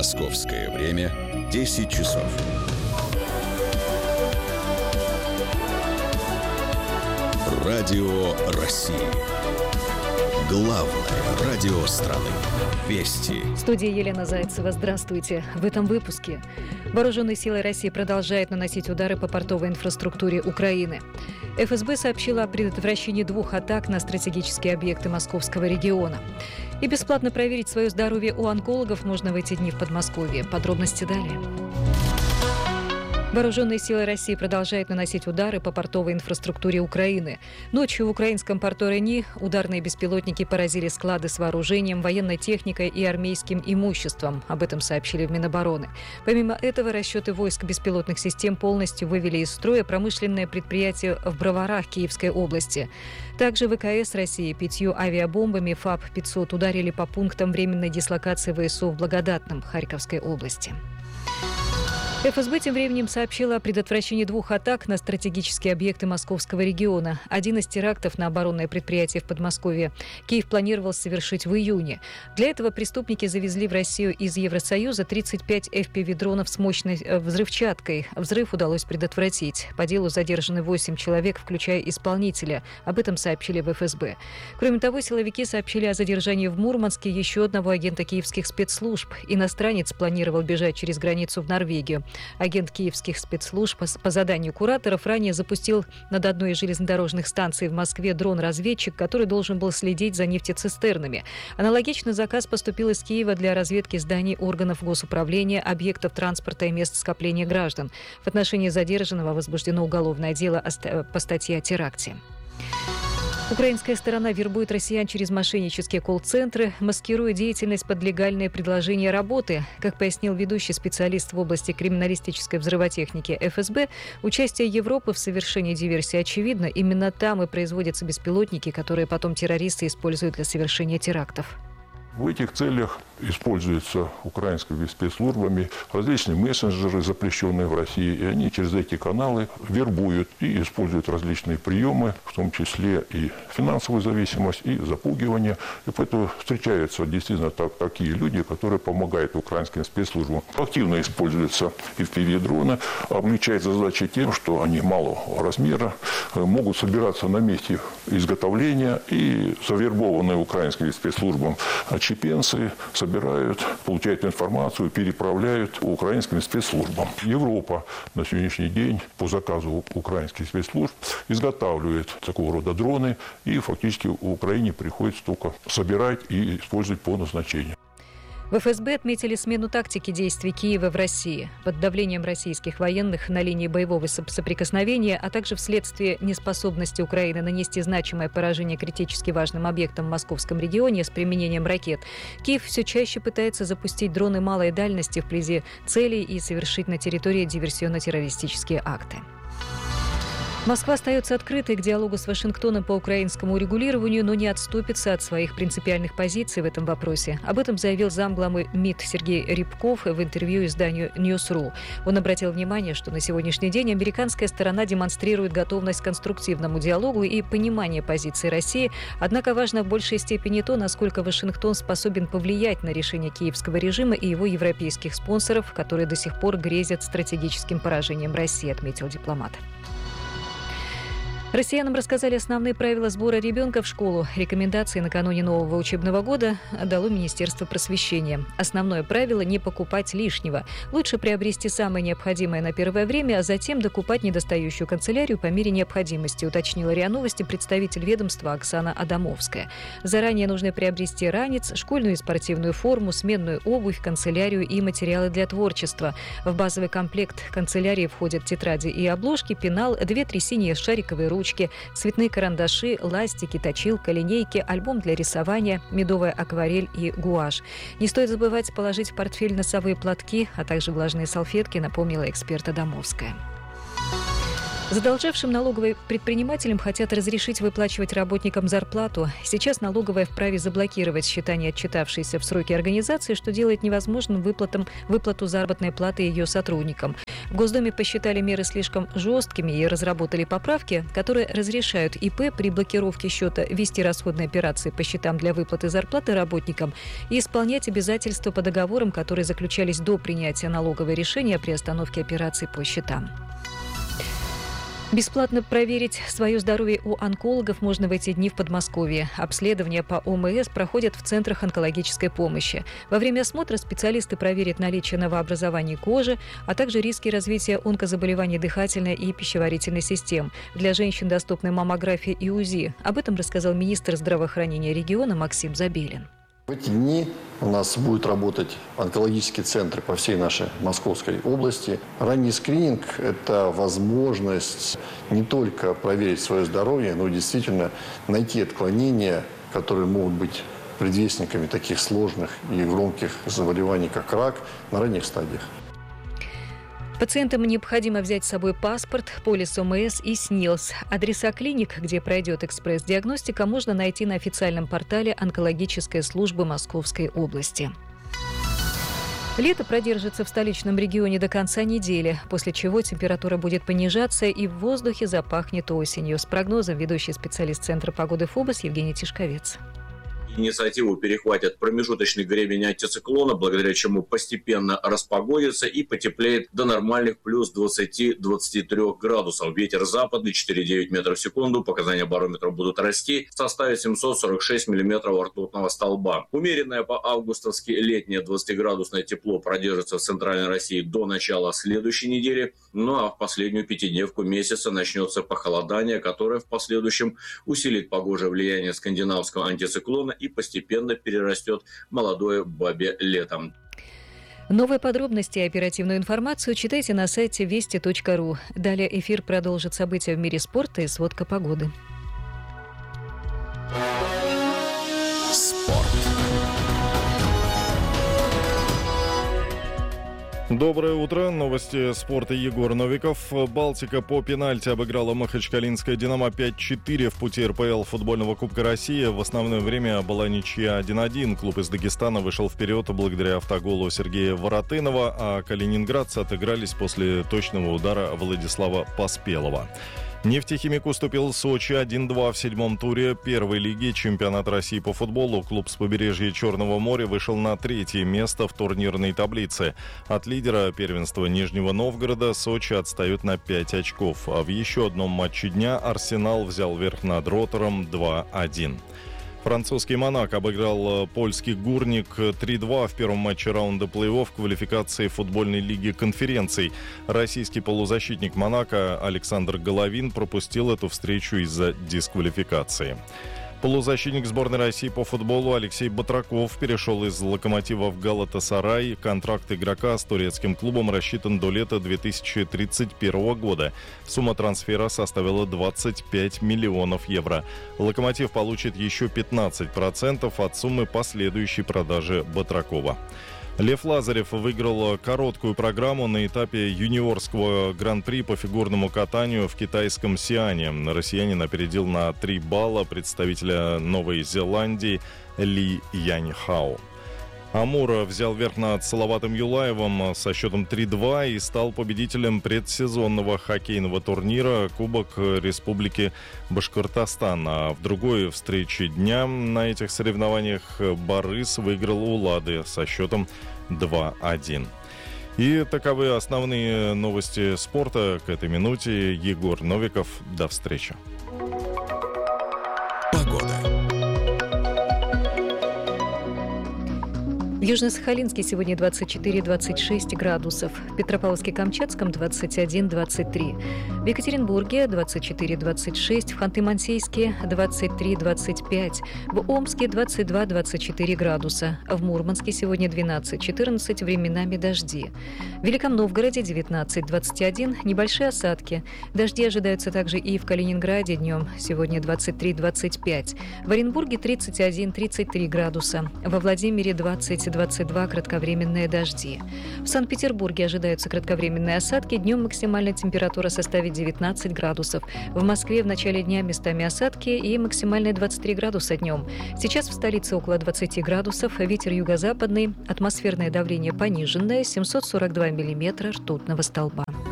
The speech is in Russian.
Московское время 10 часов. Радио России. Главное радио страны. Вести. В студии Елена Зайцева. Здравствуйте. В этом выпуске. Вооруженные силы России продолжают наносить удары по портовой инфраструктуре Украины. ФСБ сообщила о предотвращении 2 атак на стратегические объекты московского региона. И бесплатно проверить свое здоровье у онкологов можно в эти дни в Подмосковье. Подробности далее. Вооруженные силы России продолжают наносить удары по портовой инфраструктуре Украины. Ночью в украинском порту Рени ударные беспилотники поразили склады с вооружением, военной техникой и армейским имуществом. Об этом сообщили в Минобороны. Помимо этого, расчеты войск беспилотных систем полностью вывели из строя промышленное предприятие в Броварах Киевской области. Также ВКС России 5 авиабомбами ФАБ-500 ударили по пунктам временной дислокации ВСУ в Благодатном Харьковской области. ФСБ тем временем сообщила о предотвращении 2 атак на стратегические объекты московского региона. Один из терактов на оборонное предприятие в Подмосковье Киев планировал совершить в июне. Для этого преступники завезли в Россию из Евросоюза 35 FPV-дронов с мощной взрывчаткой. Взрыв удалось предотвратить. По делу задержаны 8 человек, включая исполнителя. Об этом сообщили в ФСБ. Кроме того, силовики сообщили о задержании в Мурманске еще одного агента киевских спецслужб. Иностранец планировал бежать через границу в Норвегию. Агент киевских спецслужб по заданию кураторов ранее запустил над одной из железнодорожных станций в Москве дрон-разведчик, который должен был следить за нефтецистернами. Аналогично заказ поступил из Киева для разведки зданий органов госуправления, объектов транспорта и мест скопления граждан. В отношении задержанного возбуждено уголовное дело по статье о теракте. Украинская сторона вербует россиян через мошеннические колл-центры, маскируя деятельность под легальные предложения работы. Как пояснил ведущий специалист в области криминалистической взрывотехники ФСБ, участие Европы в совершении диверсии очевидно. Именно там и производятся беспилотники, которые потом террористы используют для совершения терактов. В этих целях используются украинскими спецслужбами различные мессенджеры, запрещенные в России, и они через эти каналы вербуют и используют различные приемы, в том числе и финансовую зависимость, и запугивание. И поэтому встречаются действительно такие люди, которые помогают украинским спецслужбам. Активно используются FPV-дроны, облегчается задача тем, что они малого размера, могут собираться на месте изготовления, и завербованные украинскими спецслужбами чеченцы собирают, получают информацию, переправляют украинским спецслужбам. Европа на сегодняшний день по заказу украинских спецслужб изготавливает такого рода дроны, и фактически в Украине приходится только собирать и использовать по назначению. В ФСБ отметили смену тактики действий Киева в России. Под давлением российских военных на линии боевого соприкосновения, а также вследствие неспособности Украины нанести значимое поражение критически важным объектам в московском регионе с применением ракет, Киев все чаще пытается запустить дроны малой дальности вблизи целей и совершить на территории диверсионно-террористические акты. Москва остается открытой к диалогу с Вашингтоном по украинскому урегулированию, но не отступится от своих принципиальных позиций в этом вопросе. Об этом заявил замглавы МИД Сергей Рябков в интервью изданию News.ru. Он обратил внимание, что на сегодняшний день американская сторона демонстрирует готовность к конструктивному диалогу и понимание позиции России, однако важно в большей степени то, насколько Вашингтон способен повлиять на решение киевского режима и его европейских спонсоров, которые до сих пор грезят стратегическим поражением России, отметил дипломат. Россиянам рассказали основные правила сбора ребенка в школу. Рекомендации накануне нового учебного года дало Министерство просвещения. Основное правило – не покупать лишнего. Лучше приобрести самое необходимое на первое время, а затем докупать недостающую канцелярию по мере необходимости, уточнила РИА Новости представитель ведомства Оксана Адамовская. Заранее нужно приобрести ранец, школьную и спортивную форму, сменную обувь, канцелярию и материалы для творчества. В базовый комплект канцелярии входят тетради и обложки, пенал, 2-3 синие шариковые ручки, цветные карандаши, ластики, точилка, линейки, альбом для рисования, медовая акварель и гуашь. Не стоит забывать положить в портфель носовые платки, а также влажные салфетки, напомнила эксперт Адамовская. Задолжавшим налоговые предпринимателям хотят разрешить выплачивать работникам зарплату. Сейчас налоговая вправе заблокировать счета, не отчитавшиеся в сроки организации, что делает невозможным выплату заработной платы ее сотрудникам. В Госдуме посчитали меры слишком жесткими и разработали поправки, которые разрешают ИП при блокировке счета вести расходные операции по счетам для выплаты зарплаты работникам и исполнять обязательства по договорам, которые заключались до принятия налогового решения при остановке операций по счетам. Бесплатно проверить свое здоровье у онкологов можно в эти дни в Подмосковье. Обследования по ОМС проходят в центрах онкологической помощи. Во время осмотра специалисты проверят наличие новообразований кожи, а также риски развития онкозаболеваний дыхательной и пищеварительной систем. Для женщин доступны маммография и УЗИ. Об этом рассказал министр здравоохранения региона Максим Забелин. В эти дни у нас будут работать онкологические центры по всей нашей Московской области. Ранний скрининг – это возможность не только проверить свое здоровье, но и действительно найти отклонения, которые могут быть предвестниками таких сложных и громких заболеваний, как рак, на ранних стадиях. Пациентам необходимо взять с собой паспорт, полис ОМС и СНИЛС. Адреса клиник, где пройдет экспресс-диагностика, можно найти на официальном портале онкологической службы Московской области. Лето продержится в столичном регионе до конца недели, после чего температура будет понижаться и в воздухе запахнет осенью. С прогнозом ведущий специалист Центра погоды ФОБОС Евгений Тишковец. Инициативу перехватит промежуточный гребень антициклона, благодаря чему постепенно распогодится и потеплеет до нормальных плюс 20-23 градусов. Ветер западный 4,9 метров в секунду, показания барометра будут расти, составит 746 миллиметров ртутного столба. Умеренное по-августовски летнее 20-градусное тепло продержится в центральной России до начала следующей недели, ну а в последнюю пятидневку месяца начнется похолодание, которое в последующем усилит погожее влияние скандинавского антициклона и постепенно перерастет в молодое бабье летом. Новые подробности и оперативную информацию читайте на сайте вести.ру. Далее эфир продолжит события в мире спорта и сводка погоды. Спорт. Доброе утро. Новости спорта. Егор Новиков. Балтика по пенальти обыграла махачкалинское «Динамо» 5-4 в пути РПЛ футбольного Кубка России. В основное время была ничья 1-1. Клуб из Дагестана вышел вперед благодаря автоголу Сергея Воротынова, а калининградцы отыгрались после точного удара Владислава Поспелова. «Нефтехимик» уступил Сочи 1-2 в седьмом туре первой лиги чемпионата России по футболу. Клуб с побережья Черного моря вышел на третье место в турнирной таблице. От лидера первенства Нижнего Новгорода Сочи отстают на 5 очков. А в еще одном матче дня «Арсенал» взял верх над «Ротором» 2-1. Французский «Монако» обыграл польский «Гурник» 3-2 в первом матче раунда плей-офф квалификации футбольной лиги конференций. Российский полузащитник «Монако» Александр Головин пропустил эту встречу из-за дисквалификации. Полузащитник сборной России по футболу Алексей Батраков перешел из «Локомотива» в «Галатасарай». Контракт игрока с турецким клубом рассчитан до лета 2031 года. Сумма трансфера составила 25 миллионов евро. «Локомотив» получит еще 15% от суммы последующей продажи Батракова. Лев Лазарев выиграл короткую программу на этапе юниорского гран-при по фигурному катанию в китайском Сиане. Россиянин опередил на 3 балла представителя Новой Зеландии Ли Яньхао. «Амур» взял верх над Салаватом Юлаевым со счетом 3-2 и стал победителем предсезонного хоккейного турнира Кубок Республики Башкортостан. А в другой встрече дня на этих соревнованиях «Борис» выиграл у «Лады» со счетом 2-1. И таковы основные новости спорта к этой минуте. Егор Новиков. До встречи. Погода. В Южно-Сахалинске сегодня 24-26 градусов, в Петропавловске-Камчатском 21-23, в Екатеринбурге 24-26, в Ханты-Мансийске 23-25, в Омске 22-24 градуса, в Мурманске сегодня 12-14, временами дожди, в Великом Новгороде 19-21, небольшие осадки, дожди ожидаются также и в Калининграде днем, сегодня 23-25, в Оренбурге 31-33 градуса, во Владимире 22 20-22 кратковременные дожди. В Санкт-Петербурге ожидаются кратковременные осадки. Днем максимальная температура составит 19 градусов. В Москве в начале дня местами осадки и максимальные 23 градуса днем. Сейчас в столице около 20 градусов. Ветер юго-западный. Атмосферное давление пониженное. 742 миллиметра ртутного столба.